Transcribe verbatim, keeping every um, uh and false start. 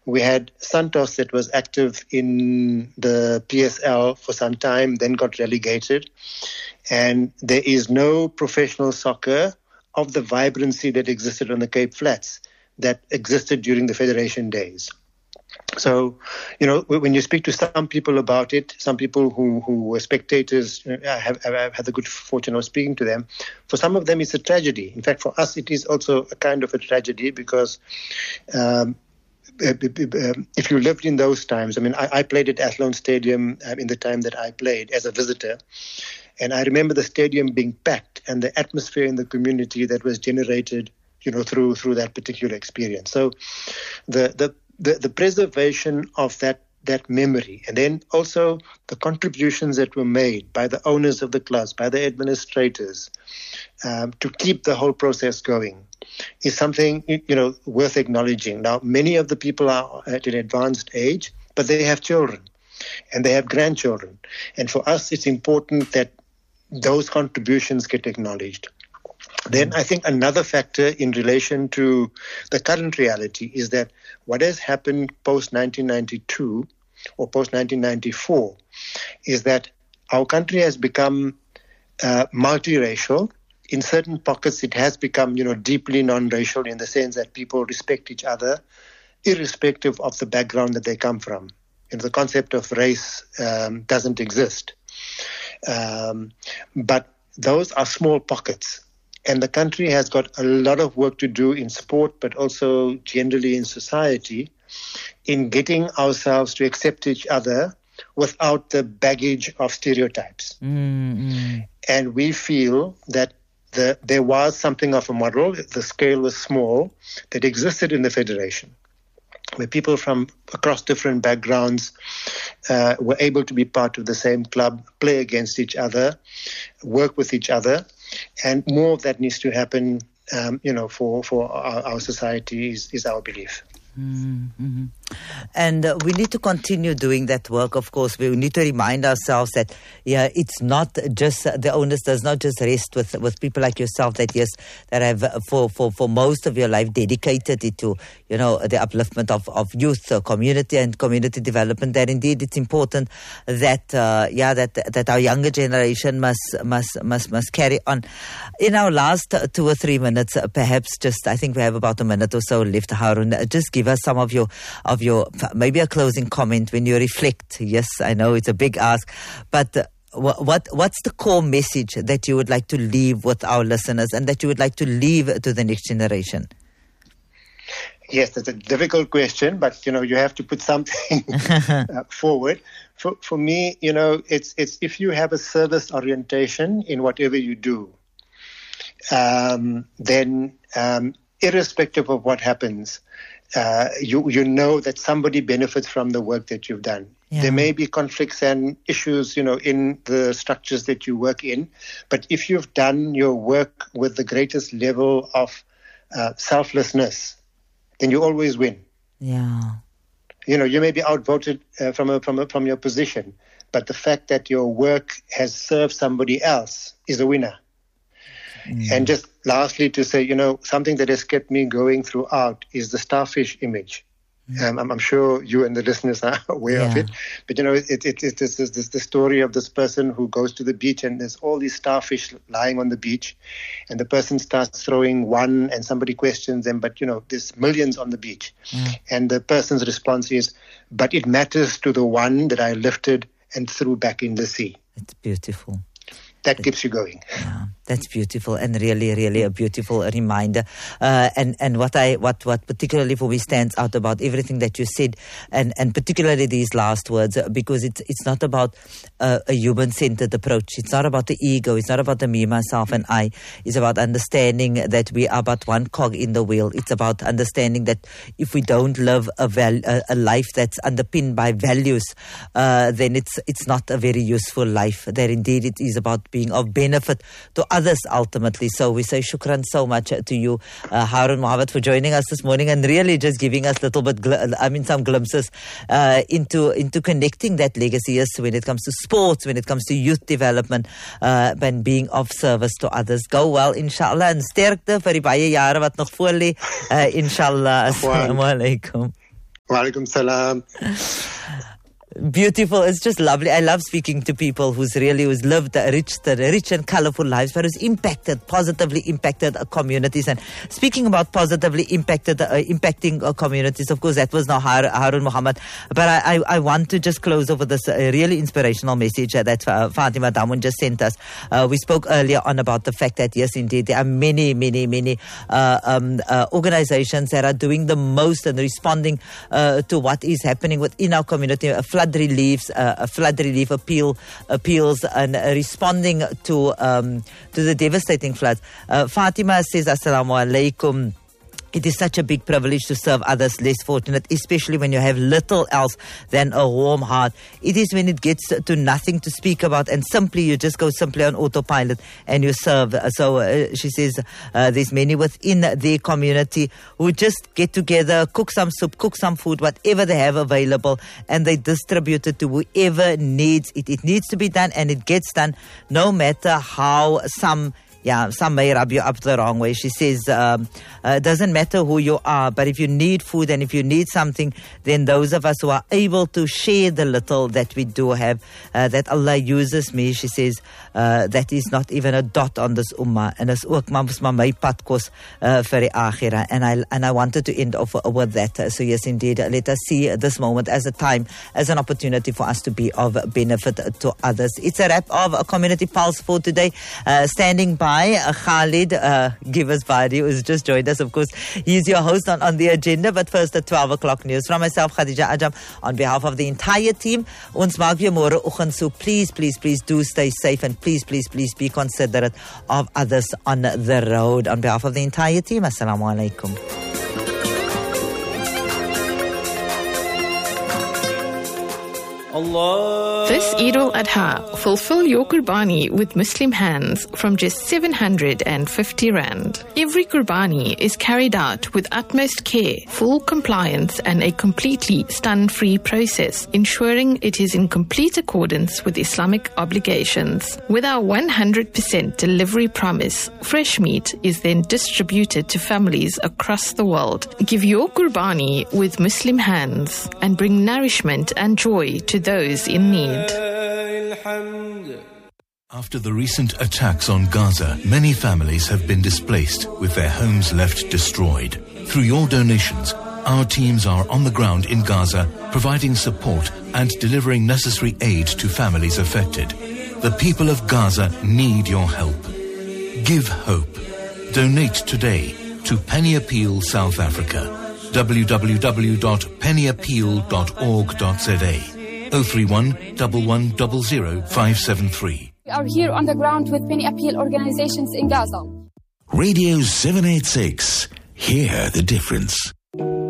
We had Santos that was active in the P S L for some time, then got relegated. And there is no professional soccer of the vibrancy that existed on the Cape Flats that existed during the Federation days. So, you know, when you speak to some people about it, some people who, who were spectators, you know, I have, I've had the good fortune of speaking to them. For some of them, it's a tragedy. In fact, for us, it is also a kind of a tragedy because um, if you lived in those times, I mean, I, I played at Athlone Stadium um, in the time that I played as a visitor. And I remember the stadium being packed and the atmosphere in the community that was generated, you know, through through that particular experience. So the the The, the preservation of that, that memory, and then also the contributions that were made by the owners of the clubs, by the administrators, um, to keep the whole process going, is something, you know, worth acknowledging. Now, many of the people are at an advanced age, but they have children and they have grandchildren. And for us, it's important that those contributions get acknowledged. Then I think another factor in relation to the current reality is that what has happened post nineteen ninety-two or post nineteen ninety-four is that our country has become uh, multiracial. In certain pockets, it has become, you know, deeply non-racial in the sense that people respect each other, irrespective of the background that they come from. You know, the concept of race um, doesn't exist. Um, but those are small pockets. And the country has got a lot of work to do in sport, but also generally in society, in getting ourselves to accept each other without the baggage of stereotypes. Mm-hmm. And we feel that the, there was something of a model, the scale was small, that existed in the Federation, where people from across different backgrounds uh, were able to be part of the same club, play against each other, work with each other. And more of that needs to happen, um, you know, for, for our, our society is, is our belief. Mm-hmm. And uh, we need to continue doing that work. Of course, we need to remind ourselves that yeah, it's not just uh, the onus does not just rest with with people like yourself that yes, that have uh, for, for, for most of your life dedicated it to, you know, the upliftment of of youth, uh, community and community development. That indeed it's important that uh, yeah that that our younger generation must must must must carry on. In our last uh, two or three minutes, uh, perhaps just I think we have about a minute or so left. Harun, uh, just give us some of your of your maybe a closing comment when you reflect. Yes, I know it's a big ask, but uh, what what's the core message that you would like to leave with our listeners and that you would like to leave to the next generation? Yes, that's a difficult question, but you know you have to put something uh, forward. For for me, you know, it's it's if you have a service orientation in whatever you do, um, then um, irrespective of what happens, Uh, you you know that somebody benefits from the work that you've done. Yeah. There may be conflicts and issues, you know, in the structures that you work in, but if you've done your work with the greatest level of uh, selflessness, then you always win. Yeah. You know, you may be outvoted uh, from a, from a, from your position, but the fact that your work has served somebody else is a winner. Mm. And just lastly to say, you know, something that has kept me going throughout is the starfish image. Mm. Um, I'm, I'm sure you and the listeners are aware yeah. of it. But, you know, it, it, it, it's, it's, it's the story of this person who goes to the beach and there's all these starfish lying on the beach. And the person starts throwing one and somebody questions them, but, you know, there's millions on the beach. Mm. And the person's response is, but it matters to the one that I lifted and threw back in the sea. It's beautiful. That keeps you going. Yeah, that's beautiful and really, really a beautiful reminder. Uh, and and what I what what particularly for me stands out about everything that you said, and, and particularly these last words, because it's it's not about uh, a human-centered approach. It's not about the ego. It's not about the me, myself, and I. It's about understanding that we are but one cog in the wheel. It's about understanding that if we don't live a val- a, a life that's underpinned by values, uh, then it's it's not a very useful life. That indeed it is about being of benefit to others ultimately. So we say shukran so much to you, uh, Harun Mohammed, for joining us this morning and really just giving us little bit, gl- I mean, some glimpses uh, into into connecting that legacy yes, when it comes to sports, when it comes to youth development, uh, and being of service to others. Go well, inshallah, en sterkte vir die baie jare wat nog voor lê, uh, inshallah. Assalamu alaikum. Wa alaikum salam. Beautiful. It's just lovely. I love speaking to people who's really, who's lived rich, rich and colorful lives, but who's impacted, positively impacted uh, communities. And speaking about positively impacted, uh, impacting uh, communities, of course, that was now Har- Harun Muhammad. But I, I, I want to just close over this uh, really inspirational message uh, that uh, Fatima Damun just sent us. Uh, we spoke earlier on about the fact that, yes, indeed, there are many, many, many uh, um, uh, organizations that are doing the most and responding uh, to what is happening within our community. A flood reliefs, uh, a flood relief appeal, appeals, and uh, responding to um, to the devastating floods. Uh, Fatima says, Assalamu alaikum. It is such a big privilege to serve others less fortunate, especially when you have little else than a warm heart. It is when it gets to nothing to speak about and simply you just go simply on autopilot and you serve. So uh, she says uh, there's many within their community who just get together, cook some soup, cook some food, whatever they have available, and they distribute it to whoever needs it. It needs to be done and it gets done no matter how some Yeah, some may rub you up the wrong way. She says, um, uh, it doesn't matter who you are, but if you need food and if you need something, then those of us who are able to share the little that we do have, uh, that Allah uses me, she says, uh, that is not even a dot on this ummah. And as ook mams maar my pad kos uh, vir die akhira. And I, and I wanted to end off with that. So yes, indeed, let us see this moment as a time, as an opportunity for us to be of benefit to others. It's a wrap of a Community Pulse for today. Uh, standing by Uh, Khalid uh, Givers Badi, who's just joined us. Of course, he's your host on, on the agenda. But first, at twelve o'clock news from myself, Khadija Ajam, on behalf of the entire team. Ons maak weer môre oggend, so please, please, please do stay safe and please, please, please be considerate of others on the road. On behalf of the entire team, Assalamu alaikum. Allah. This Eid al-Adha, fulfill your Qurbani with Muslim hands from just seven hundred fifty rand. Every Qurbani is carried out with utmost care, full compliance and a completely stun-free process, ensuring it is in complete accordance with Islamic obligations. With our one hundred percent delivery promise, fresh meat is then distributed to families across the world. Give your Qurbani with Muslim hands and bring nourishment and joy to those in need. After the recent attacks on Gaza, many families have been displaced with their homes left destroyed. Through your donations, our teams are on the ground in Gaza, providing support and delivering necessary aid to families affected. The people of Gaza need your help. Give hope. Donate today to Penny Appeal South Africa. w w w dot penny appeal dot org dot z a. oh three one, one one zero zero, five seven three. We are here on the ground with Penny Appeal organizations in Gaza. Radio seven eighty-six. Hear the difference.